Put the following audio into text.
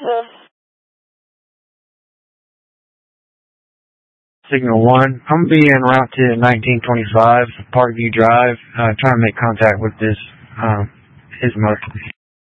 Signal 1. I'm going to be en route to 1925 Parkview Drive, trying to make contact with this Ismo.